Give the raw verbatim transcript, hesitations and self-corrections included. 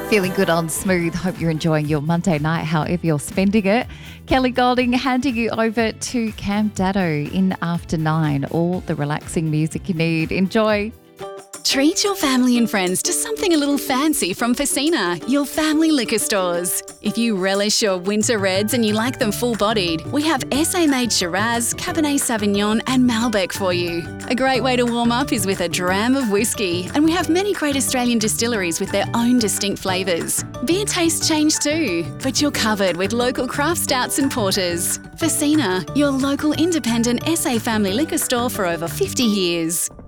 Feeling good on Smooth. Hope you're enjoying your Monday night, however you're spending it. Kelly Golding handing you over to Cam Datto in After Nine. All the relaxing music you need. Enjoy. Treat your family and friends to something a little fancy from Facina, your family liquor stores. If you relish your winter reds and you like them full-bodied, we have S A-made Shiraz, Cabernet Sauvignon and Malbec for you. A great way to warm up is with a dram of whiskey, and we have many great Australian distilleries with their own distinct flavours. Beer tastes change too, but you're covered with local craft stouts and porters. Facina, your local independent S A family liquor store for over fifty years.